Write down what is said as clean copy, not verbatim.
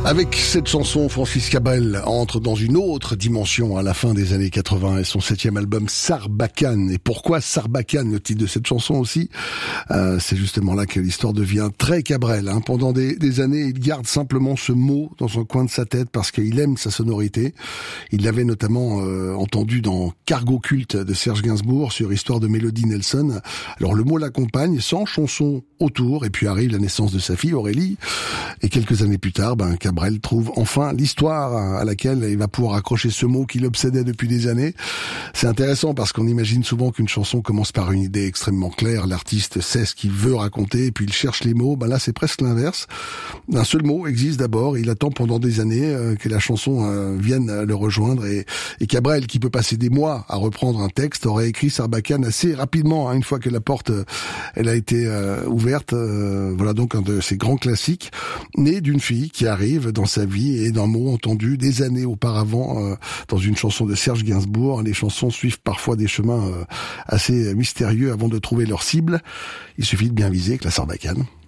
Avec cette chanson, Francis Cabrel entre dans une autre dimension à la fin des années 80 et son 7e album Sarbacane. Et pourquoi Sarbacane, le titre de cette chanson aussi, c'est justement là que l'histoire devient très Cabrel. Pendant des années, il garde simplement ce mot dans un coin de sa tête parce qu'il aime sa sonorité. Il l'avait notamment entendu dans Cargo Culte de Serge Gainsbourg sur Histoire de Mélodie Nelson. Alors le mot l'accompagne sans chanson autour, et puis arrive la naissance de sa fille Aurélie. Et quelques années plus tard, Cabrel trouve enfin l'histoire à laquelle il va pouvoir accrocher ce mot qui l'obsédait depuis des années. C'est intéressant parce qu'on imagine souvent qu'une chanson commence par une idée extrêmement claire, l'artiste sait ce qu'il veut raconter et puis il cherche les mots. Là c'est presque l'inverse. Un seul mot existe d'abord, il attend pendant des années que la chanson vienne le rejoindre et Cabrel, qui peut passer des mois à reprendre un texte, aurait écrit Sarbacane assez rapidement, une fois que la porte elle a été ouverte. Voilà donc un de ces grands classiques, né d'une fille qui arrive dans sa vie et d'un mot entendu des années auparavant dans une chanson de Serge Gainsbourg. Les chansons suivent parfois des chemins assez mystérieux avant de trouver leur cible. Il suffit de bien viser avec la Sarbacane.